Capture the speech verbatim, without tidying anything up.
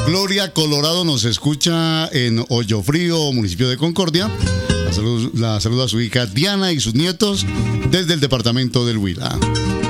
Gloria Colorado nos escucha en Hoyo Frío, municipio de Concordia. La, salud, la saluda a su hija Diana y sus nietos desde el departamento del Huila.